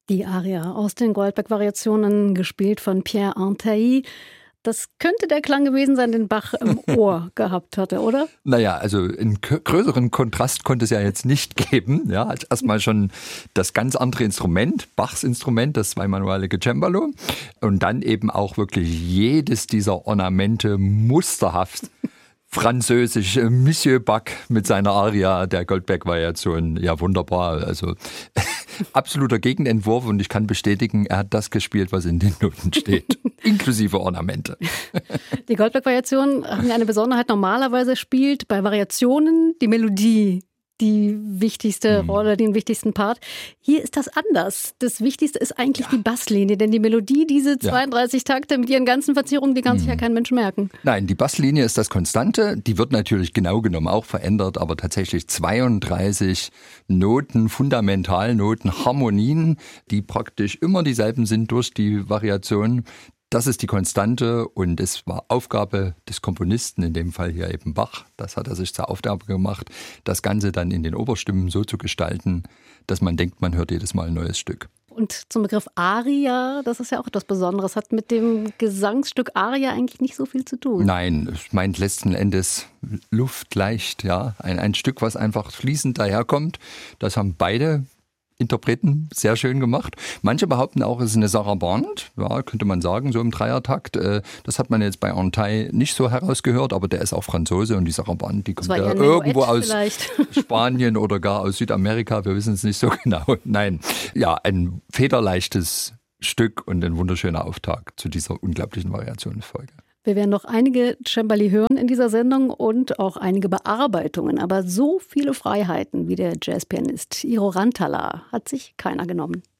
Die Aria aus den Goldberg-Variationen, gespielt von Pierre Antailly. Das könnte der Klang gewesen sein, den Bach im Ohr gehabt hatte, oder? Naja, also einen größeren Kontrast konnte es ja jetzt nicht geben. Ja, als erstmal schon das ganz andere Instrument, Bachs Instrument, das zweimanualige Cembalo. Und dann eben auch wirklich jedes dieser Ornamente musterhaft französisch. Monsieur Bach mit seiner Aria der Goldberg-Variation. Ja, wunderbar. Also absoluter Gegenentwurf, und ich kann bestätigen, er hat das gespielt, was in den Noten steht, inklusive Ornamente. Die Goldberg-Variation haben ja eine Besonderheit. Normalerweise spielt bei Variationen die Melodie die wichtigste Rolle, den wichtigsten Part. Hier ist das anders. Das Wichtigste ist eigentlich die Basslinie, denn die Melodie, diese 32 Takte mit ihren ganzen Verzierungen, die kann sich ja kein Mensch merken. Nein, die Basslinie ist das Konstante. Die wird natürlich genau genommen auch verändert, aber tatsächlich 32 Noten, Fundamentalnoten, Harmonien, die praktisch immer dieselben sind durch die Variation. Das ist die Konstante, und es war Aufgabe des Komponisten, in dem Fall hier eben Bach. Das hat er sich zur Aufgabe gemacht, das Ganze dann in den Oberstimmen so zu gestalten, dass man denkt, man hört jedes Mal ein neues Stück. Und zum Begriff Aria, das ist ja auch etwas Besonderes, hat mit dem Gesangsstück Aria eigentlich nicht so viel zu tun. Nein, es meint letzten Endes luftleicht, ja. Ein Stück, was einfach fließend daherkommt. Das haben beide Interpreten sehr schön gemacht. Manche behaupten auch, es ist eine Sarabande, ja, könnte man sagen, so im Dreiertakt. Das hat man jetzt bei Antailly nicht so herausgehört, aber der ist auch Franzose, und die Sarabande, die kommt ja irgendwo aus Spanien oder gar aus Südamerika, wir wissen es nicht so genau. Nein, ja, ein federleichtes Stück und ein wunderschöner Auftakt zu dieser unglaublichen Variationsfolge. Wir werden noch einige Cembali hören in dieser Sendung und auch einige Bearbeitungen. Aber so viele Freiheiten wie der Jazzpianist Iiro Rantala hat sich keiner genommen.